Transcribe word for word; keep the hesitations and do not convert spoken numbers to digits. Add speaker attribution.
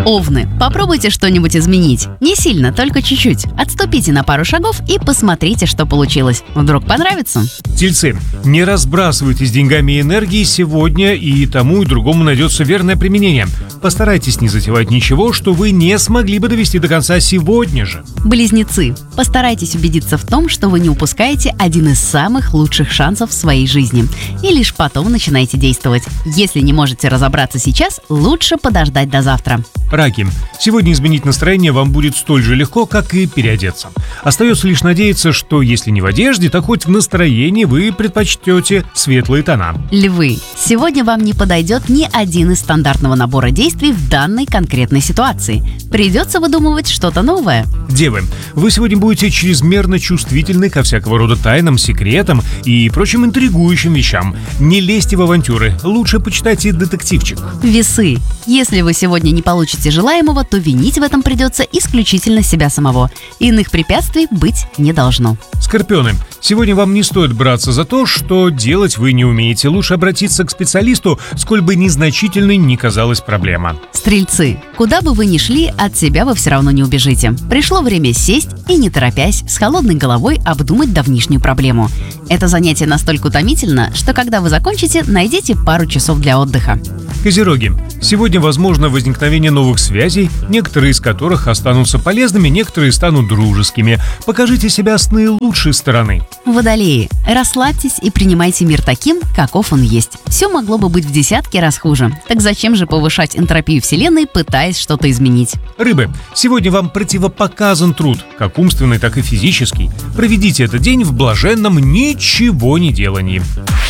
Speaker 1: Овны, попробуйте что-нибудь изменить. Не сильно, только чуть-чуть. Отступите на пару шагов и посмотрите, что получилось. Вдруг понравится?
Speaker 2: Тельцы, не разбрасывайтесь деньгами и энергией сегодня, и тому и другому найдется верное применение. Постарайтесь не затевать ничего, что вы не смогли бы довести до конца сегодня же.
Speaker 1: Близнецы, постарайтесь убедиться в том, что вы не упускаете один из самых лучших шансов в своей жизни. И лишь потом начинайте действовать. Если не можете разобраться сейчас, лучше подождать до завтра.
Speaker 2: Раки, сегодня изменить настроение вам будет столь же легко, как и переодеться. Остается лишь надеяться, что если не в одежде, то хоть в настроении вы предпочтете светлые тона.
Speaker 1: Львы, сегодня вам не подойдет ни один из стандартного набора действий в данной конкретной ситуации. Придется выдумывать что-то новое.
Speaker 2: Девы, вы сегодня будете чрезмерно чувствительны ко всякого рода тайнам, секретам и прочим интригующим вещам. Не лезьте в авантюры, лучше почитайте детективчик.
Speaker 1: Весы, если вы сегодня не получите желаемого, то винить в этом придется исключительно себя самого. Иных препятствий быть не должно.
Speaker 2: Скорпионы, сегодня вам не стоит браться за то, что делать вы не умеете. Лучше обратиться к специалисту, сколь бы незначительной ни казалась проблема.
Speaker 1: Стрельцы, куда бы вы ни шли, от себя вы все равно не убежите. Пришло время сесть и, не торопясь, с холодной головой обдумать давнишнюю проблему. Это занятие настолько утомительно, что когда вы закончите, найдите пару часов для отдыха.
Speaker 2: Козероги, сегодня возможно возникновение новых связей, некоторые из которых останутся полезными, некоторые станут дружескими. Покажите себя с наилучшей стороны.
Speaker 1: Водолеи, расслабьтесь и принимайте мир таким, каков он есть. Все могло бы быть в десятки раз хуже. Так зачем же повышать энтропию Вселенной, пытаясь что-то изменить?
Speaker 2: Рыбы, сегодня вам противопоказан труд, как умственный, так и физический. Проведите этот день в блаженном ничего не делании.